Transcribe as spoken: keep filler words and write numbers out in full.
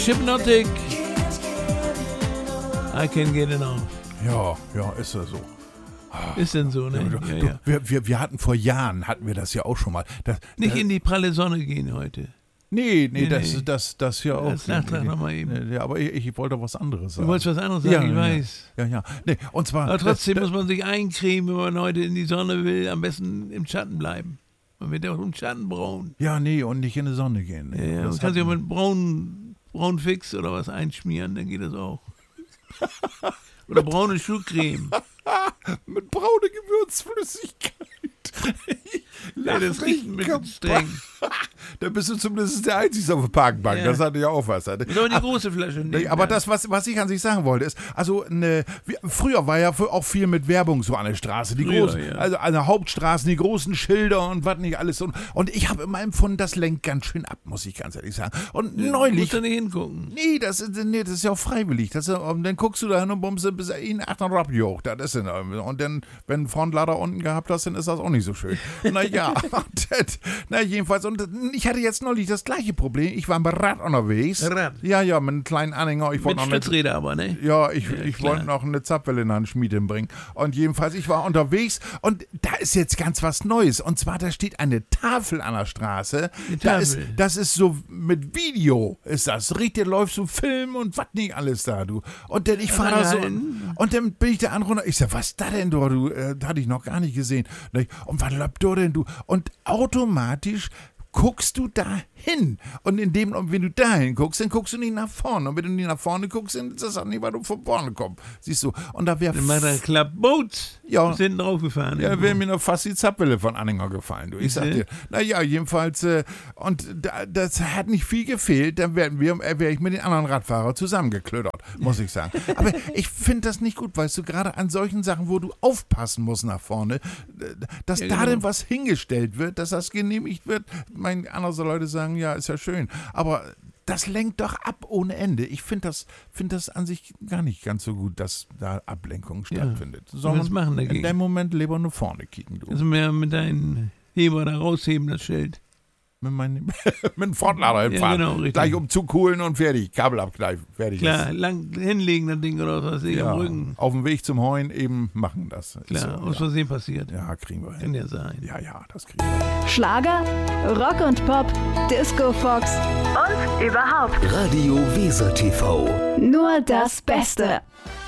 Hypnotic. I can get enough. Ja, ja, ist ja so. Ist denn so, ne? Du, Ja, du, ja. wir, wir, wir hatten vor Jahren, hatten wir das ja auch schon mal. Das, Nicht das, in die pralle Sonne gehen heute. nee, nee, Nee, das, nee. das, das ja auch. Das Nachtrag nochmal eben. Ja, aber ich, ich wollte was anderes sagen. Du wolltest was anderes sagen, ja, ich ja, weiß. Ja, ja. Nee, und zwar. Aber trotzdem das, muss man sich eincremen, wenn man heute in die Sonne will. Am besten im Schatten bleiben. Man wird ja auch im Schatten braun. Ja, nee, und nicht in die Sonne gehen. Nee. Ja, ja. Das Man kann sich auch hat- mit braun, braunfix oder was einschmieren, dann geht das auch. Oder braune Schuhcreme. mit braune Gewürzflüssigkeit. Ja, das riecht ein bisschen streng. Da bist du zumindest der Einzige auf der Parkbank. Ja. Das hatte ja auch was. Ist aber die große Flasche. Nee, nehmen, aber ja. das, was, was ich an sich sagen wollte, ist, also ne, wir, früher war ja auch viel mit Werbung so an der Straße. Die Früher, großen, ja. also an der Hauptstraßen, die großen Schilder und was nicht alles. Und, und ich habe immer empfunden, das lenkt ganz schön ab, muss ich ganz ehrlich sagen. Und Du neulich. musst da nicht hingucken. Nee, das ist, nee, das ist ja auch freiwillig. Das ist, und dann guckst du da hin und bummst bis in achten Rapp hoch. Das ist dann, und dann, wenn du Frontlader unten gehabt hast, dann ist das auch nicht so schön. Naja, na jedenfalls. Und ich hatte jetzt neulich das gleiche Problem. Ich war mit Rad unterwegs. Rad? Ja, ja, mit einem kleinen Anhänger. Ich Mit wollte noch eine, Stützräder aber, ne? ja, ich, Ja, ich klar. wollte noch eine Zapfwelle in eine Schmiede bringen. Und jedenfalls, ich war unterwegs und da ist jetzt ganz was Neues. Und zwar, da steht eine Tafel an der Straße. Eine Da ist, Tafel. das ist so mit Video, ist das. Richtig, läuft so Film und was nicht alles da, du. Und dann, ich fahre da so. angehalten? Und dann bin ich da an runter. Ich sag, was ist da denn, du? du äh, das hatte ich noch gar nicht gesehen. Und was läuft da denn, du? Und automatisch guckst du da hin. Und in dem, und wenn du da hinguckst, dann guckst du nicht nach vorne. Und wenn du nicht nach vorne guckst, dann ist das auch nicht, weil du von vorne kommst. Siehst du? Und da wäre Dann macht er Klappboot. Ja. Ist hinten draufgefahren. ja, wäre mir noch fast die Zapfwelle von Anhänger gefallen. Du. Ich sag dir. Naja, jedenfalls, äh, und da, das hat nicht viel gefehlt, dann wären wir, äh, wäre ich mit den anderen Radfahrern zusammengeklödert, muss ich sagen. Aber ich finde das nicht gut, weißt du, gerade an solchen Sachen, wo du aufpassen musst nach vorne, äh, dass Ja, da genau. denn was hingestellt wird, dass das genehmigt wird. Mein, andere Leute sagen, ja, ist ja schön. Aber das lenkt doch ab ohne Ende. Ich finde das, find das an sich gar nicht ganz so gut, dass da Ablenkung Ja. stattfindet. Was machen dagegen? in dem Moment lieber nur vorne kicken, du. Also mehr mit deinem Heber da rausheben, das Schild. Mit, meinem, mit dem Frontlader hinfahren. genau, richtig. Gleich Umzug holen und fertig. Kabel abgleichen, fertig Klar, ist. lang hinlegen, das Ding oder was weiß ich, Ja, am Rücken. auf dem Weg zum Heuen eben machen das. Ist Klar, so, aus ja. Versehen passiert. ja, kriegen wir Kann hin. ja sein. Ja, ja, das kriegen wir hin. Schlager, Rock und Pop, Disco Fox und überhaupt Radio Weser T V. nur das Beste.